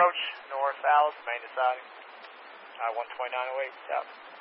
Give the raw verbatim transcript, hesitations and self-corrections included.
approach, north south, main deciding. I one twenty-nine oh eight, south.